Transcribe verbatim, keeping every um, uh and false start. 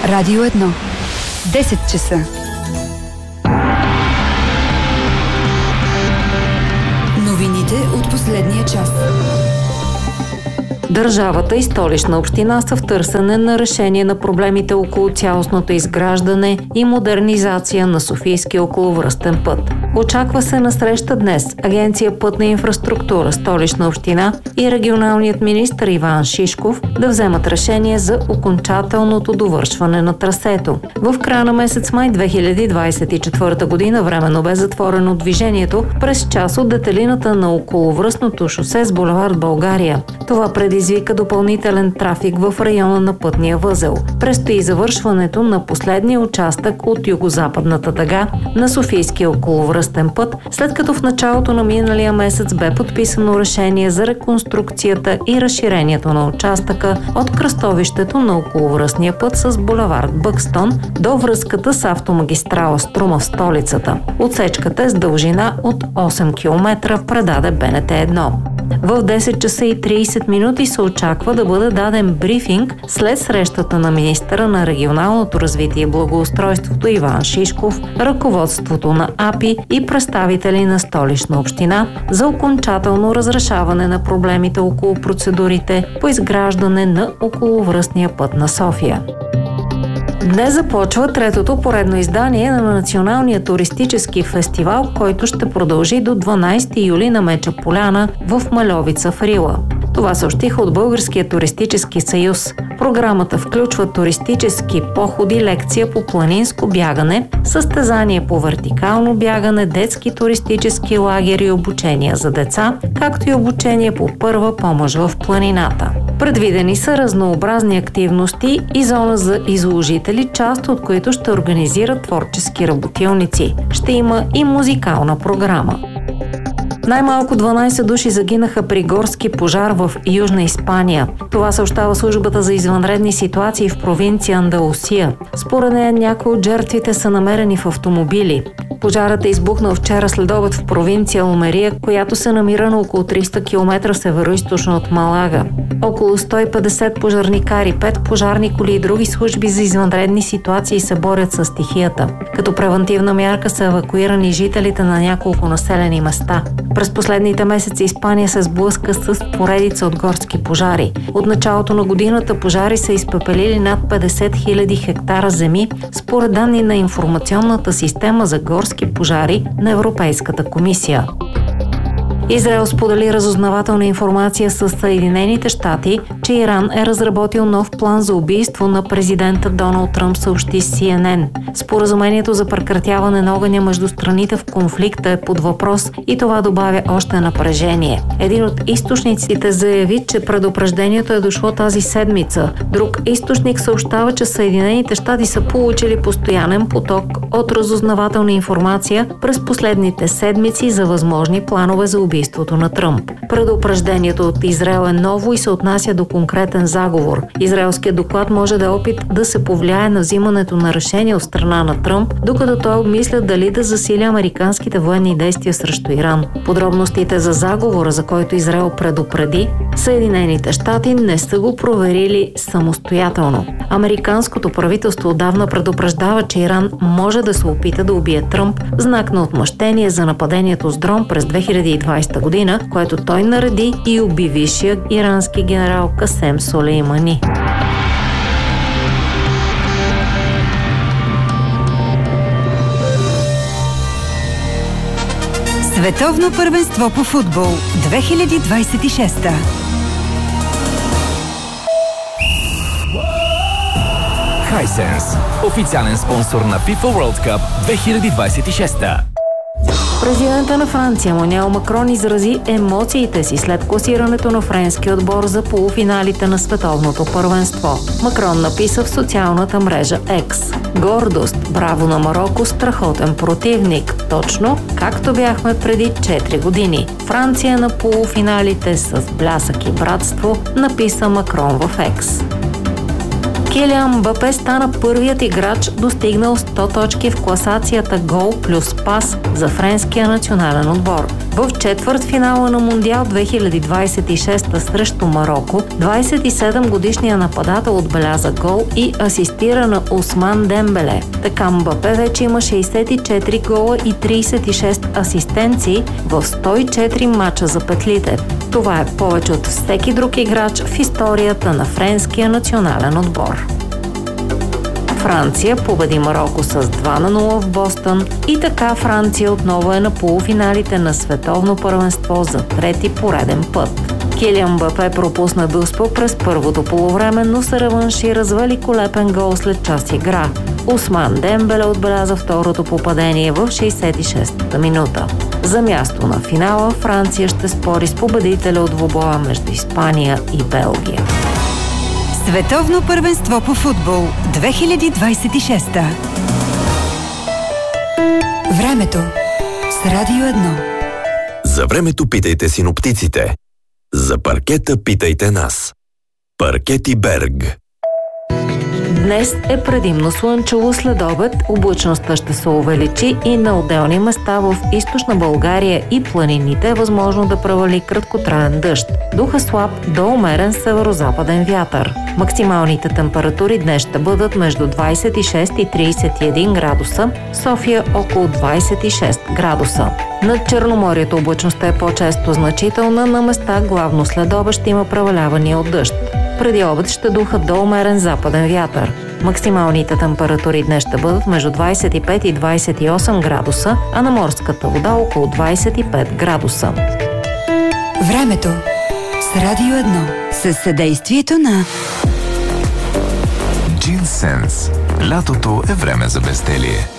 Радио едно. десет часа. Новините от последния час. Държавата и Столична община са в търсене на решение на проблемите около цялостното изграждане и модернизация на Софийския околовръстен път. Очаква се на среща днес Агенция Пътна инфраструктура, Столична община и регионалният министър Иван Шишков да вземат решение за окончателното довършване на трасето. В края на месец май две хиляди двадесет и четвърта година временно бе затворено движението през част от детелината на околовръстното шосе с булевард България. Това предизвика допълнителен трафик в района на пътния възел. Предстои завършването на последния участък от югозападната дъга на Софийския околовръстен път, след като в началото на миналия месец бе подписано решение за реконструкцията и разширението на участъка от кръстовището на околовръстния път с булевард Бъкстон до връзката с автомагистрала Струма в столицата. Отсечката е с дължина от осем километра, предаде Б Н Т едно. В десет часа и тридесет минути се очаква да бъде даден брифинг след срещата на министъра на регионалното развитие и благоустройството Иван Шишков, ръководството на А П И и представители на Столична община за окончателно разрешаване на проблемите около процедурите по изграждане на околовръстния път на София. Днес започва третото поредно издание на Националния туристически фестивал, който ще продължи до дванадесети юли на Меча поляна в Мальовица в Рила. Това съобщиха от Българския туристически съюз. Програмата включва туристически походи, лекция по планинско бягане, състезание по вертикално бягане, детски туристически лагери и обучения за деца, както и обучение по първа помощ в планината. Предвидени са разнообразни активности и зона за изложители, част от които ще организират творчески работилници. Ще има и музикална програма. Най-малко дванадесет души загинаха при горски пожар в Южна Испания. Това съобщава службата за извънредни ситуации в провинция Андалусия. Според нея някои от жертвите са намерени в автомобили. Пожарът е избухнал вчера следобед в провинция Алмерия, която се намира на около триста километра североизточно от Малага. Около сто и петдесет пожарникари, пет пожарни коли и други служби за извънредни ситуации се борят с стихията. Като превантивна мярка са евакуирани жителите на няколко населени места. През последните месеци Испания се сблъска с поредица от горски пожари. От началото на годината пожари са изпепелили над петдесет хиляди хектара земи, според данни на информационната система за горски пожари на Европейската комисия. Израел сподели разузнавателна информация с Съединените щати, че Иран е разработил нов план за убийство на президента Доналд Тръмп, съобщи Си Ен Ен. Споразумението за прекратяване на огъня между страните в конфликта е под въпрос и това добавя още напрежение. Един от източниците заяви, че предупреждението е дошло тази седмица. Друг източник съобщава, че Съединените щати са получили постоянен поток от разузнавателна информация през последните седмици за възможни планове за убийство. Убийството на Тръмп. Предупреждението от Израел е ново и се отнася до конкретен заговор. Израелският доклад може да е опит да се повлияе на взимането на решение от страна на Тръмп, докато той обмисля дали да засили американските военни действия срещу Иран. Подробностите за заговора, за който Израел предупреди, Съединените щати не са го проверили самостоятелно. Американското правителство отдавна предупреждава, че Иран може да се опита да убие Тръмп в знак на отмъщение за нападението с дрон през две хиляди и двадесета година, което той нареди и уби висшия ирански генерал Касем Солеймани. Световно първенство по футбол две хиляди двадесет и шеста. Hisense, официален спонсор на FIFA World Cup две хиляди двадесет и шеста. Президента на Франция Емануел Макрон изрази емоциите си след класирането на френския отбор за полуфиналите на световното първенство. Макрон написа в социалната мрежа Екс: „Гордост, браво на Мароко, страхотен противник, точно както бяхме преди четири години. Франция на полуфиналите с блясък и братство“, написа Макрон в Екс. Килиан Мбапе стана първият играч, достигнал сто точки в класацията гол плюс пас за френския национален отбор. В четвъртфинала на Мондиал две хиляди двадесет и шеста срещу Мароко, двадесет и седем годишният нападател отбеляза гол и асистира на Усман Дембеле. Така Мбапе вече има шейсет и четири гола и тридесет и шест асистенции в сто и четири мача за петлите. Това е повече от всеки друг играч в историята на френския национален отбор. Франция победи Мароко с два на нула в Бостън и така Франция отново е на полуфиналите на световно първенство за трети пореден път. Килиан Мбапе пропусна дуспа през първото полувреме, но се реваншира с великолепен гол след час игра. Усман Дембеле отбеляза второто попадение в шейсет и шестата минута. За място на финала Франция ще спори с победителя от двубоя между Испания и Белгия. Световно първенство по футбол две хиляди двадесет и шеста. Времето с Радио едно. За времето питайте синоптиците. За паркета питайте нас. Паркети Берг. Днес е предимно слънчево, след обед облачността ще се увеличи и на отделни места в източна България и планините е възможно да превали краткотраен дъжд. Духа слаб до умерен северо-западен вятър. Максималните температури днес ще бъдат между двадесет и шест и тридесет и един градуса, София около двадесет и шест градуса. Над Черноморието облачността е по-често значителна, на места главно след обед ще има превалявания от дъжд. Преди обед ще духа до умерен западен вятър. Максималните температури днес ще бъдат между двадесет и пет и двадесет и осем градуса, а на морската вода около двадесет и пет градуса. Времето с Радио едно. Със съдействието на Джинсенс. Лятото е време за безделие.